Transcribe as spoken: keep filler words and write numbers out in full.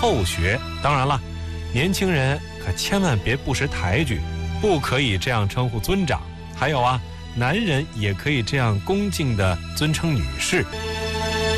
后学。当然了，年轻人可千万别不识抬举，不可以这样称呼尊长。还有啊，男人也可以这样恭敬地尊称女士。